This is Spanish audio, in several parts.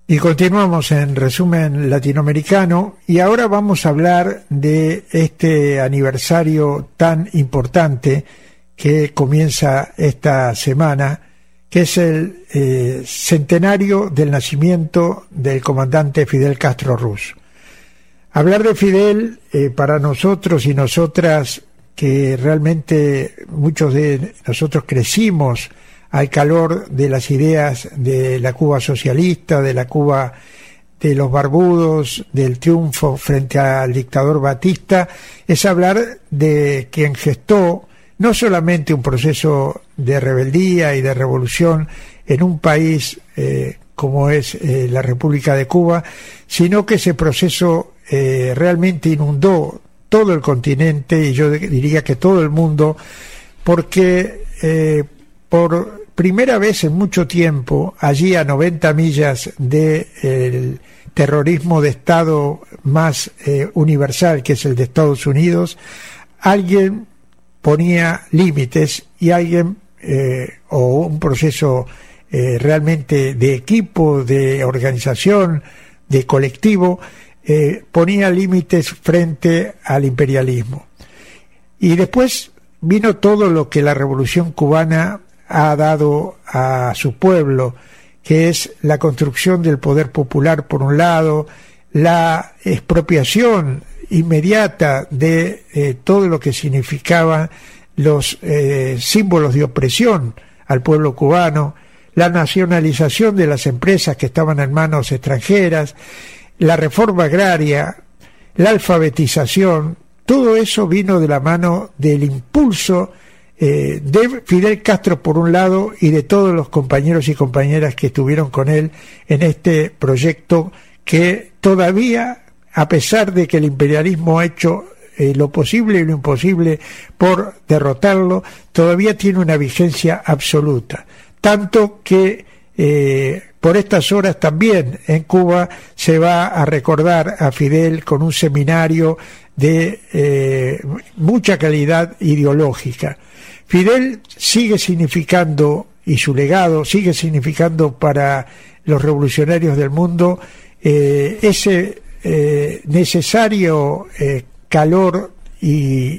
Y continuamos en Resumen Latinoamericano y ahora vamos a hablar de este aniversario tan importante que comienza esta semana, que es el centenario del nacimiento del comandante Fidel Castro Ruz. Hablar de Fidel, para nosotros y nosotras, que realmente muchos de nosotros crecimos al calor de las ideas de la Cuba socialista, de la Cuba de los barbudos, del triunfo frente al dictador Batista, es hablar de quien gestó no solamente un proceso de rebeldía y de revolución en un país como es la República de Cuba, sino que ese proceso realmente inundó todo el continente y yo diría que todo el mundo, porque por primera vez en mucho tiempo, allí a 90 millas del terrorismo de Estado más universal, que es el de Estados Unidos, alguien ponía límites y alguien, o un proceso realmente de equipo, de organización, de colectivo, ponía límites frente al imperialismo. Y después vino todo lo que la Revolución Cubana ha dado a su pueblo, que es la construcción del poder popular por un lado, la expropiación inmediata de todo lo que significaban los símbolos de opresión al pueblo cubano, la nacionalización de las empresas que estaban en manos extranjeras, la reforma agraria, la alfabetización. Todo eso vino de la mano del impulso de Fidel Castro por un lado y de todos los compañeros y compañeras que estuvieron con él en este proyecto que todavía, a pesar de que el imperialismo ha hecho lo posible y lo imposible por derrotarlo, todavía tiene una vigencia absoluta. Tanto que por estas horas también en Cuba se va a recordar a Fidel con un seminario de mucha calidad ideológica. Fidel sigue significando, y su legado sigue significando para los revolucionarios del mundo, ese necesario calor y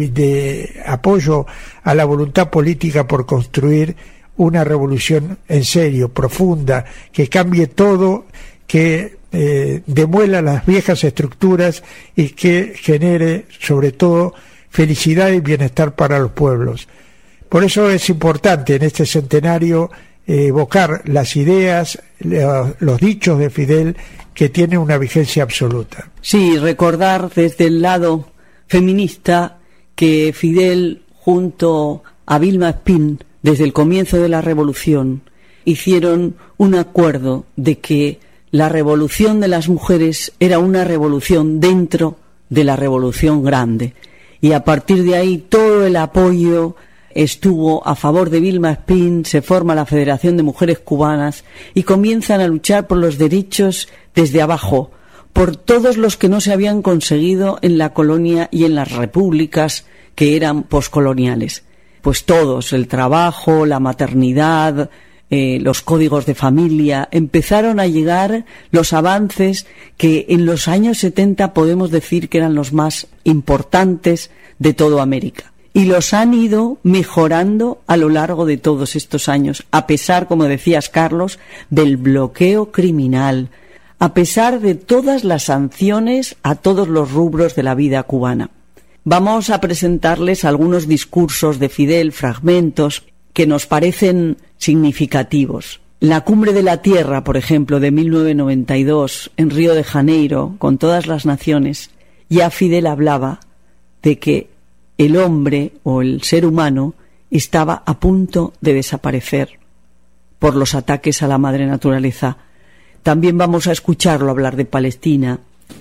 de apoyo a la voluntad política por construir una revolución en serio, profunda, que cambie todo, que demuela las viejas estructuras y que genere sobre todo felicidad y bienestar para los pueblos. Por eso es importante en este centenario evocar las ideas, los dichos de Fidel, que tienen una vigencia absoluta. Sí, recordar desde el lado feminista que Fidel junto a Vilma Espín, desde el comienzo de la revolución, hicieron un acuerdo de que la revolución de las mujeres era una revolución dentro de la revolución grande. Y a partir de ahí todo el apoyo estuvo a favor de Vilma Espín, se forma la Federación de Mujeres Cubanas y comienzan a luchar por los derechos desde abajo, por todos los que no se habían conseguido en la colonia y en las repúblicas que eran poscoloniales. Pues todos, el trabajo, la maternidad, los códigos de familia, empezaron a llegar los avances que en los años 70 podemos decir que eran los más importantes de toda América. Y los han ido mejorando a lo largo de todos estos años, a pesar, como decías, Carlos, del bloqueo criminal, a pesar de todas las sanciones a todos los rubros de la vida cubana. Vamos a presentarles algunos discursos de Fidel, fragmentos que nos parecen significativos. La Cumbre de la Tierra, por ejemplo, de 1992, en Río de Janeiro, con todas las naciones, ya Fidel hablaba de que el hombre o el ser humano estaba a punto de desaparecer por los ataques a la madre naturaleza. También vamos a escucharlo hablar de Palestina.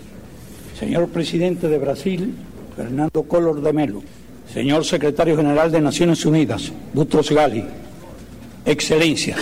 Señor presidente de Brasil, Fernando Collor de Mello, señor secretario general de Naciones Unidas, Boutros Ghali, excelencias,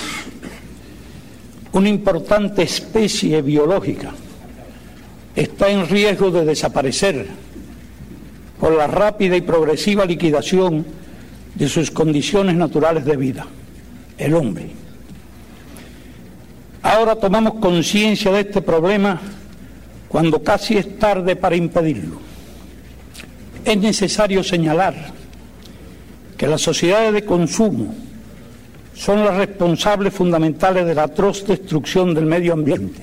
una importante especie biológica está en riesgo de desaparecer por la rápida y progresiva liquidación de sus condiciones naturales de vida, el hombre. Ahora tomamos conciencia de este problema cuando casi es tarde para impedirlo. Es necesario señalar que las sociedades de consumo son las responsables fundamentales de la atroz destrucción del medio ambiente.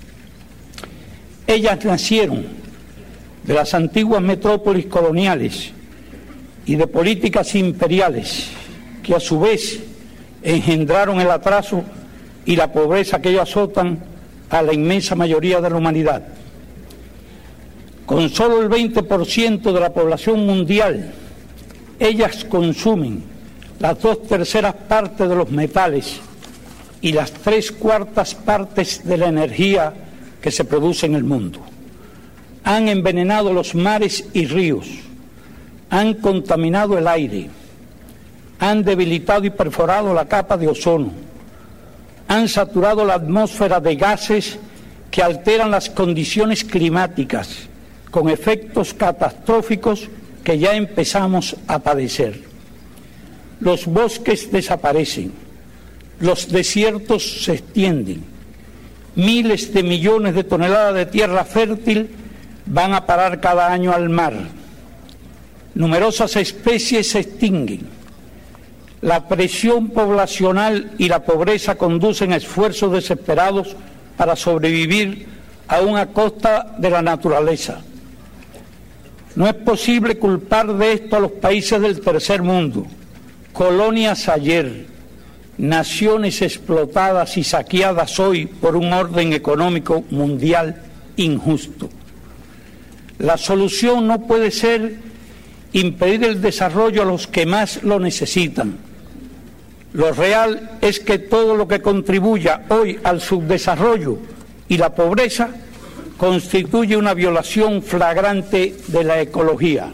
Ellas nacieron de las antiguas metrópolis coloniales y de políticas imperiales que a su vez engendraron el atraso y la pobreza que ellos azotan a la inmensa mayoría de la humanidad. Con solo el 20% de la población mundial, ellas consumen las 2/3 partes de los metales y las 3/4 partes de la energía que se produce en el mundo. Han envenenado los mares y ríos, han contaminado el aire, han debilitado y perforado la capa de ozono, han saturado la atmósfera de gases que alteran las condiciones climáticas, con efectos catastróficos que ya empezamos a padecer. Los bosques desaparecen, los desiertos se extienden, miles de millones de toneladas de tierra fértil van a parar cada año al mar. Numerosas especies se extinguen. La presión poblacional y la pobreza conducen a esfuerzos desesperados para sobrevivir aún a costa de la naturaleza. No es posible culpar de esto a los países del tercer mundo, colonias ayer, naciones explotadas y saqueadas hoy por un orden económico mundial injusto. La solución no puede ser impedir el desarrollo a los que más lo necesitan. Lo real es que todo lo que contribuya hoy al subdesarrollo y la pobreza constituye una violación flagrante de la ecología.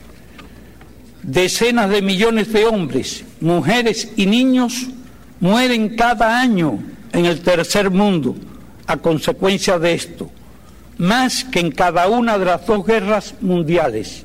Decenas de millones de hombres, mujeres y niños mueren cada año en el tercer mundo a consecuencia de esto, más que en cada una de las 2 guerras mundiales.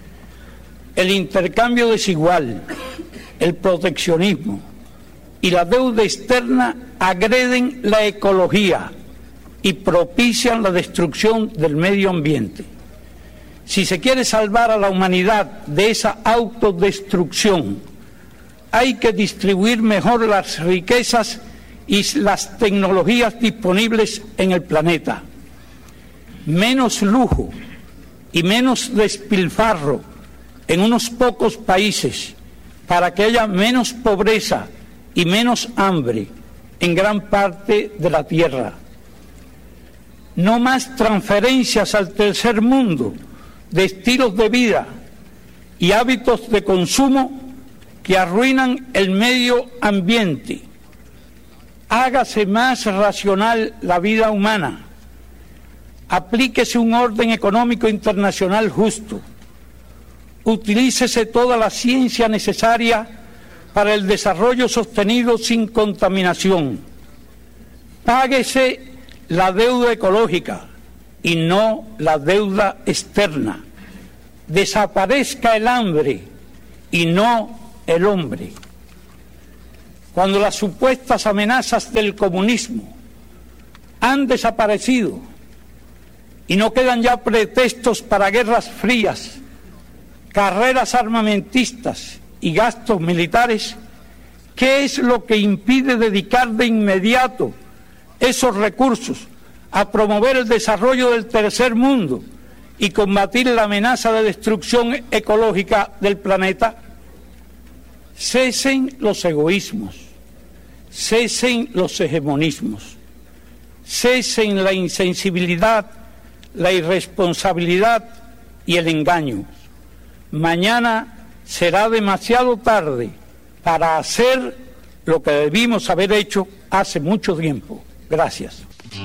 El intercambio desigual, el proteccionismo y la deuda externa agreden la ecología y propician la destrucción del medio ambiente. Si se quiere salvar a la humanidad de esa autodestrucción, hay que distribuir mejor las riquezas y las tecnologías disponibles en el planeta. Menos lujo y menos despilfarro en unos pocos países para que haya menos pobreza y menos hambre en gran parte de la tierra. No más transferencias al tercer mundo de estilos de vida y hábitos de consumo que arruinan el medio ambiente. Hágase más racional la vida humana. Aplíquese un orden económico internacional justo. Utilícese toda la ciencia necesaria para el desarrollo sostenido sin contaminación. Páguese la deuda ecológica y no la deuda externa. Desaparezca el hambre y no el hombre. Cuando las supuestas amenazas del comunismo han desaparecido y no quedan ya pretextos para guerras frías, carreras armamentistas y gastos militares, ¿qué es lo que impide dedicar de inmediato esos recursos a promover el desarrollo del tercer mundo y combatir la amenaza de destrucción ecológica del planeta? Cesen los egoísmos, cesen los hegemonismos, cesen la insensibilidad, la irresponsabilidad y el engaño. Mañana será demasiado tarde para hacer lo que debimos haber hecho hace mucho tiempo. Gracias.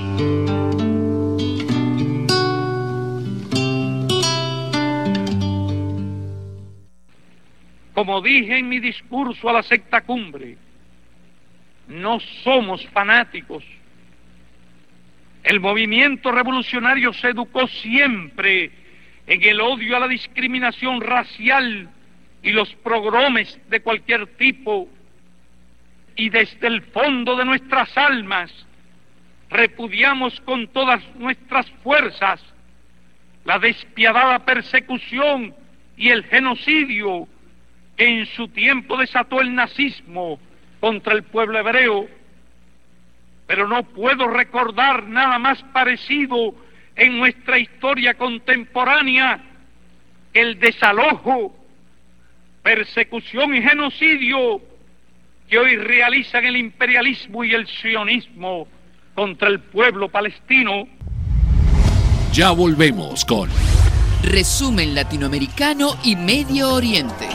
Como dije en mi discurso a la sexta cumbre, no somos fanáticos. El movimiento revolucionario se educó siempre en el odio a la discriminación racial y los pogromes de cualquier tipo, y desde el fondo de nuestras almas repudiamos con todas nuestras fuerzas la despiadada persecución y el genocidio que en su tiempo desató el nazismo contra el pueblo hebreo, pero no puedo recordar nada más parecido en nuestra historia contemporánea que el desalojo, persecución y genocidio que hoy realizan el imperialismo y el sionismo contra el pueblo palestino. Ya volvemos con Resumen Latinoamericano y Medio Oriente.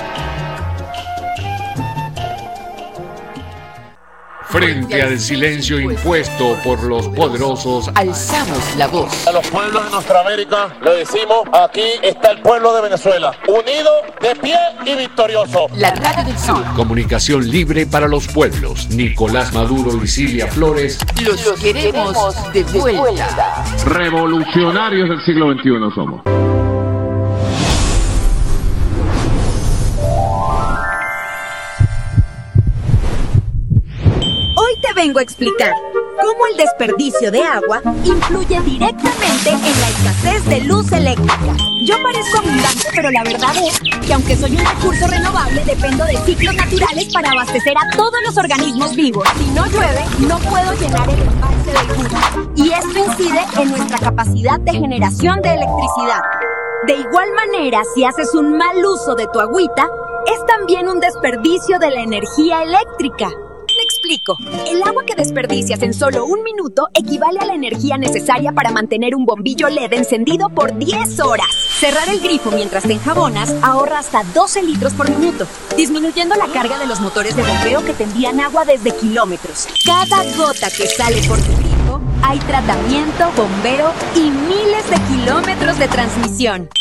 Frente al silencio impuesto por los poderosos, alzamos la voz. A los pueblos de nuestra América le decimos, aquí está el pueblo de Venezuela, unido, de pie y victorioso. La Radio del Sur. Comunicación libre para los pueblos. Nicolás Maduro y Silvia Flores. Los queremos de vuelta. Revolucionarios del siglo XXI somos. Hoy te vengo a explicar cómo el desperdicio de agua influye directamente en la escasez de luz eléctrica. Yo parezco abundante, pero la verdad es que aunque soy un recurso renovable, dependo de ciclos naturales para abastecer a todos los organismos vivos. Si no llueve, no puedo llenar el embalse del Júcar. Y esto incide en nuestra capacidad de generación de electricidad. De igual manera, si haces un mal uso de tu agüita, es también un desperdicio de la energía eléctrica. Me explico. El agua que desperdicias en solo 1 minuto equivale a la energía necesaria para mantener un bombillo LED encendido por 10 horas. Cerrar el grifo mientras te enjabonas ahorra hasta 12 litros por minuto, disminuyendo la carga de los motores de bombeo que te envían agua desde kilómetros. Cada gota que sale por tu grifo, hay tratamiento, bombeo y miles de kilómetros de transmisión.